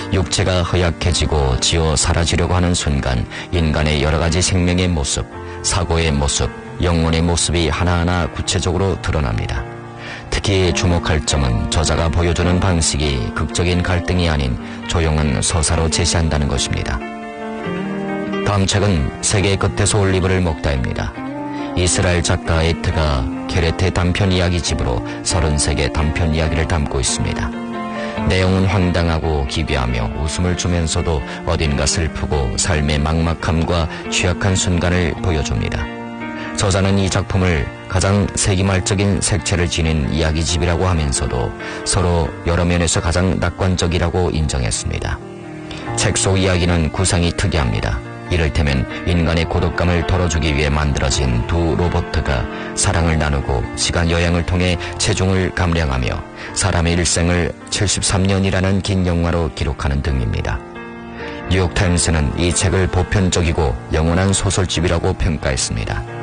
육체가 허약해지고 지어 사라지려고 하는 순간 인간의 여러 가지 생명의 모습, 사고의 모습, 영혼의 모습이 하나하나 구체적으로 드러납니다. 특히 주목할 점은 저자가 보여주는 방식이 극적인 갈등이 아닌 조용한 서사로 제시한다는 것입니다. 다음 책은 세계 끝에서 올리브를 먹다입니다. 이스라엘 작가 에트가 게레테 단편 이야기집으로 33개 단편 이야기를 담고 있습니다. 내용은 황당하고 기괴하며 웃음을 주면서도 어딘가 슬프고 삶의 막막함과 취약한 순간을 보여줍니다. 저자는 이 작품을 가장 세기말적인 색채를 지닌 이야기집이라고 하면서도 서로 여러 면에서 가장 낙관적이라고 인정했습니다. 책 속 이야기는 구상이 특이합니다. 이를테면 인간의 고독감을 덜어주기 위해 만들어진 두 로봇가 사랑을 나누고 시간 여행을 통해 체중을 감량하며 사람의 일생을 73년이라는 긴 영화로 기록하는 등입니다. 뉴욕타임스는 이 책을 보편적이고 영원한 소설집이라고 평가했습니다.